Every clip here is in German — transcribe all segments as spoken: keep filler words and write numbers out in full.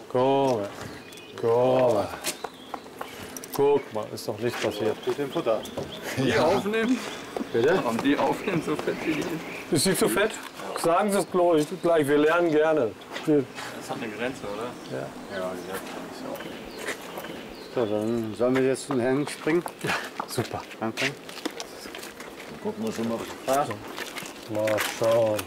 Komm, komm. Guck mal, ist doch nichts passiert. Mit dem Futter. Die ja. aufnehmen? Bitte? Warum die aufnehmen, so fett wie die ist? Ist sie zu fett? Sagen Sie es gleich, gleich, wir lernen gerne. Wir Das hat eine Grenze, oder? ja. Ja, die hat so. So, dann sollen wir jetzt zum Hängen springen? Ja, super. Danke. Dann gucken wir schon mal. Ja. Mal schauen.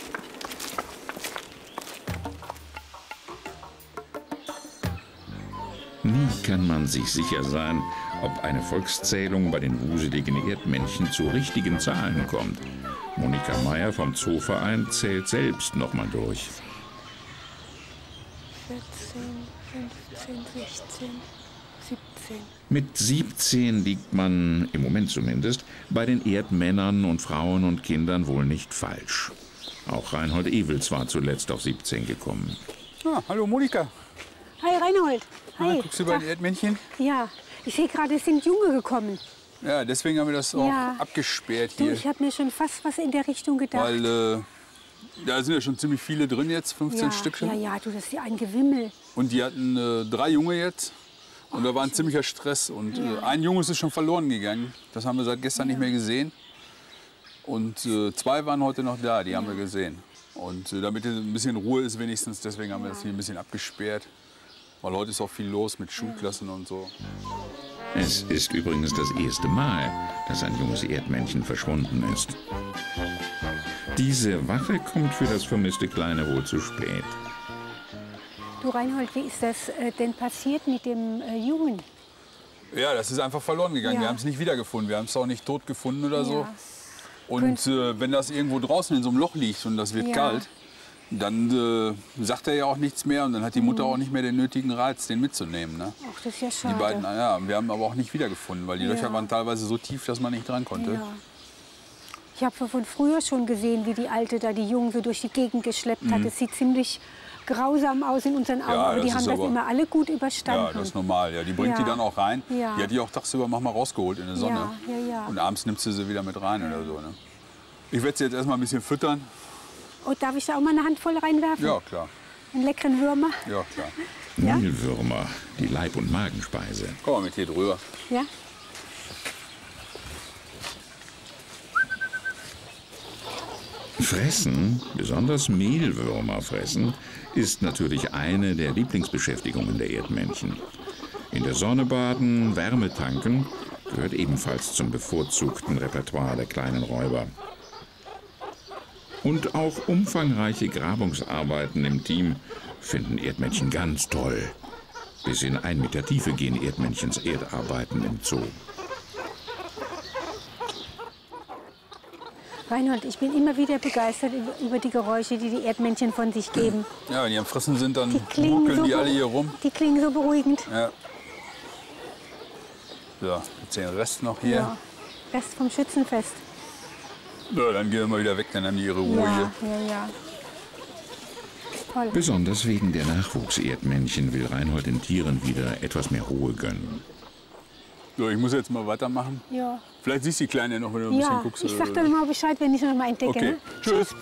Nie kann man sich sicher sein, ob eine Volkszählung bei den wuseligen Erdmännchen zu richtigen Zahlen kommt. Monika Meier vom Zooverein zählt selbst noch mal durch. vierzehn, fünfzehn, sechzehn, siebzehn. Mit siebzehn liegt man, im Moment zumindest, bei den Erdmännern und Frauen und Kindern wohl nicht falsch. Auch Reinhold Ewels war zuletzt auf siebzehn gekommen. Ah, hallo Monika. Hi Reinhold. Hi. Ah, guckst du bei den Erdmännchen? Ja, ich sehe gerade, es sind Junge gekommen. Ja, deswegen haben wir das auch Ja. abgesperrt Du, hier. ich habe mir schon fast was in der Richtung gedacht. Weil äh, da sind ja schon ziemlich viele drin jetzt, fünfzehn ja, Stück. ja, ja, du, das ist ja ein Gewimmel. Und die hatten äh, drei Junge jetzt. Und da war ein ziemlicher Stress. Und Ja. äh, ein Junge ist schon verloren gegangen. Das haben wir seit gestern nicht mehr gesehen. Und äh, zwei waren heute noch da, die haben wir gesehen. Und äh, damit ein bisschen Ruhe ist wenigstens, deswegen haben wir das hier ein bisschen abgesperrt. Weil heute ist auch viel los mit Schulklassen und so. Es ist übrigens das erste Mal, dass ein junges Erdmännchen verschwunden ist. Diese Wache kommt für das vermisste Kleine wohl zu spät. Du Reinhold, wie ist das äh, denn passiert mit dem äh, Jungen? Ja, das ist einfach verloren gegangen. Ja. Wir haben es nicht wiedergefunden. Wir haben es auch nicht tot gefunden oder so. Ja. Und äh, wenn das irgendwo draußen in so einem Loch liegt und das wird Ja. kalt, dann äh, sagt er ja auch nichts mehr und dann hat die Mutter auch nicht mehr den nötigen Reiz, den mitzunehmen. Ne? Ach, das ist ja Die schade. beiden, ja, wir haben aber auch nicht wiedergefunden, weil die Ja. Löcher waren teilweise so tief, dass man nicht dran konnte. Ja. Ich habe von früher schon gesehen, wie die Alte da die Jungen so durch die Gegend geschleppt hat. Es sieht ziemlich grausam aus in unseren Augen, Ja, aber die das haben ist das aber- immer alle gut überstanden. Ja, das ist normal. Ja, die bringt Ja. die dann auch rein. Ja. Die hat die auch tagsüber manchmal rausgeholt in der Sonne. Ja, ja, ja. Und abends nimmst du sie wieder mit rein oder so. Ne? Ich werde sie jetzt erstmal ein bisschen füttern. Oh, darf ich da auch mal eine Handvoll reinwerfen? Ja, klar. Einen leckeren Würmer? Ja, klar. Ja? Mehlwürmer, die Leib- und Magenspeise. Komm mal mit hier drüber. Ja? Fressen, besonders Mehlwürmer fressen, ist natürlich eine der Lieblingsbeschäftigungen der Erdmännchen. In der Sonne baden, Wärme tanken gehört ebenfalls zum bevorzugten Repertoire der kleinen Räuber. Und auch umfangreiche Grabungsarbeiten im Team finden Erdmännchen ganz toll. Bis in ein Meter Tiefe gehen Erdmännchens Erdarbeiten im Zoo. Reinhold, ich bin immer wieder begeistert über, über die Geräusche, die die Erdmännchen von sich geben. Ja, wenn die am Fressen sind, dann Die klingen, muckeln so, die alle beru- hier rum. die klingen so beruhigend. Ja. So, jetzt den Rest noch hier. Ja. Rest vom Schützenfest. Ja, dann gehen wir mal wieder weg, dann haben die ihre Ruhe Ja, hier. ja, ja. Toll. Besonders wegen der Nachwuchserdmännchen will Reinhold den Tieren wieder etwas mehr Ruhe gönnen. So, ich muss jetzt mal weitermachen. Ja, Vielleicht siehst du die Kleine noch, wenn du ein bisschen ja. guckst. Ich oder sag so. dann mal Bescheid, wenn ich noch mal entdecke. Okay, Ne? tschüss.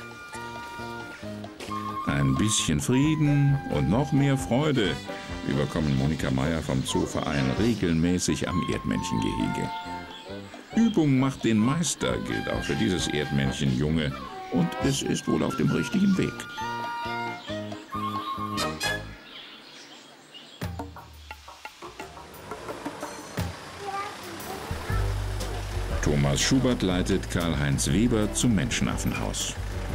Ein bisschen Frieden und noch mehr Freude überkommen Monika Meier vom Zooverein regelmäßig am Erdmännchengehege. Übung macht den Meister, gilt auch für dieses Erdmännchen-Junge. Und es ist wohl auf dem richtigen Weg. Thomas Schubert leitet Karl-Heinz Weber zum Menschenaffenhaus.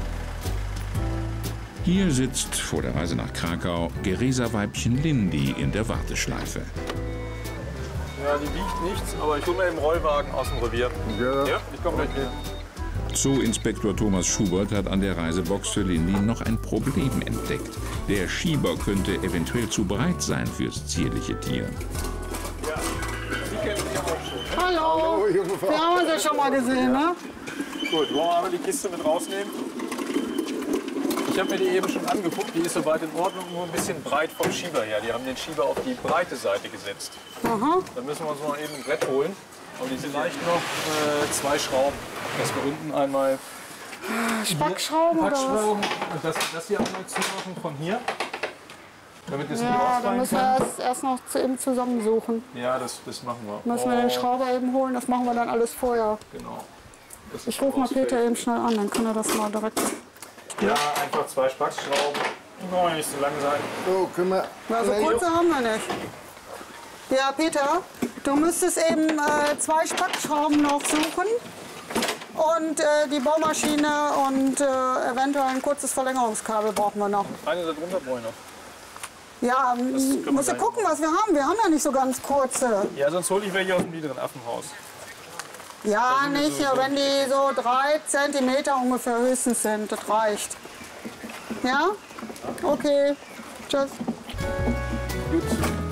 Hier sitzt vor der Reise nach Krakau Geresa-Weibchen Lindy in der Warteschleife. Ja, die wiegt nichts, aber ich hole mir den Rollwagen aus dem Revier. Ja. Ja, ich komme gleich wieder. Zooinspektor Thomas Schubert hat an der Reisebox für Lindy noch ein Problem entdeckt. Der Schieber könnte eventuell zu breit sein fürs zierliche Tier. Ja, die kennen Sie auch schon. Hallo. junge Frau. Wir haben uns ja schon mal gesehen, ne? Gut, wollen wir einmal die Kiste mit rausnehmen? Ich habe mir die eben schon angeguckt, die ist soweit in Ordnung, nur ein bisschen breit vom Schieber her. Die haben den Schieber auf die breite Seite gesetzt. Aha. Dann müssen wir uns noch eben ein Brett holen. Aber die sind vielleicht noch äh, zwei Schrauben. Dass wir unten einmal Spackschrauben oder was? Packschrauben und das, das hier einmal zumachen von hier. Damit es Ja, nicht dann ausfallen müssen wir kann? erst, erst noch zu, eben zusammensuchen. Ja, das, das machen wir. Müssen wir den Schrauber eben holen, das machen wir dann alles vorher. Genau. Das Ich rufe mal Peter eben schnell an, dann kann er das mal direkt. Ja, einfach zwei Spaxschrauben. Oh, nicht so lang sein. So, können wir. Na, so kurze haben wir nicht. Ja, Peter, du müsstest eben äh, zwei Spackschrauben noch suchen. Und äh, die Bohrmaschine und äh, eventuell ein kurzes Verlängerungskabel brauchen wir noch. Eine da drunter brauche ich noch. Ja, können wir musst du gleich gucken, was wir haben. Wir haben ja nicht so ganz kurze. Ja, sonst hole ich welche aus dem niederen Affenhaus. Ja, nicht, wenn die so drei Zentimeter ungefähr höchstens sind. Das reicht. Ja? Okay. Tschüss. Gut.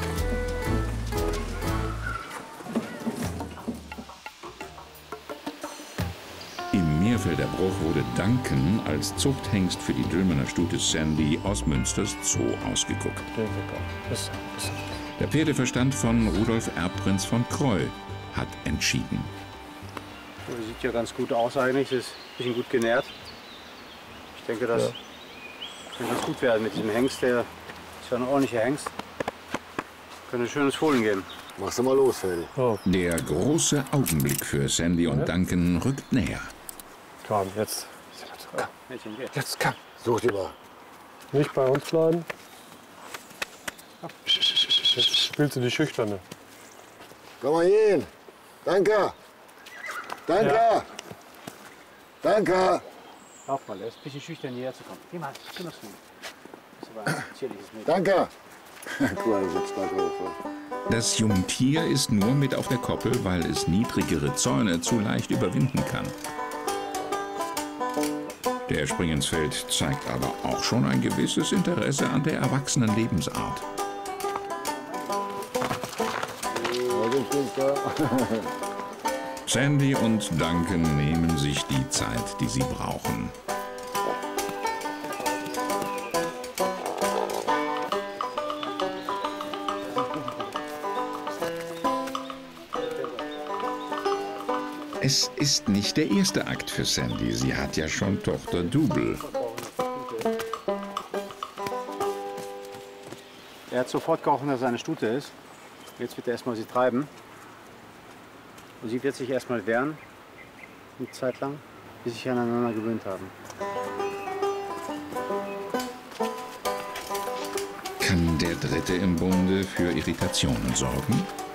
Im Meerfelder Bruch wurde Duncan als Zuchthengst für die Dülmener Stute Sandy aus Münsters Zoo ausgeguckt. Der Pferdeverstand von Rudolf Erbprinz von Kreu hat entschieden. Das sieht ja ganz gut aus eigentlich, ist ein bisschen gut genährt. Ich denke, das Ja. kann ganz gut werden mit diesem Hengst, der ist ja ein ordentlicher Hengst. Könnte ein schönes Fohlen geben. Machst du mal los, Freddy. Der große Augenblick für Sandy und Duncan rückt näher. Komm, jetzt. Mädchen, geht. Jetzt komm. Such dir mal. Nicht bei uns bleiben. Jetzt spielst du die Schüchterne. Komm mal hier hin. Danke. Danke. Ja. Danke. Auf mal, er ist ein bisschen schüchtern hierher zu kommen. Geh mal, geh mal zu mir. Das ist aber ein zierliches Mädchen. Danke. Guck mal, sitzt da drauf. Das Jungtier ist nur mit auf der Koppel, weil es niedrigere Zäune zu leicht überwinden kann. Der Springensfeld zeigt aber auch schon ein gewisses Interesse an der erwachsenen Lebensart. Sandy und Duncan nehmen sich die Zeit, die sie brauchen. Es ist nicht der erste Akt für Sandy. Sie hat ja schon Tochter Double. Er hat sofort gerochen, dass er eine Stute ist. Jetzt wird er erstmal sie treiben. Und sie wird sich erstmal wehren, eine Zeit lang, bis sie sich aneinander gewöhnt haben. Kann der Dritte im Bunde für Irritationen sorgen?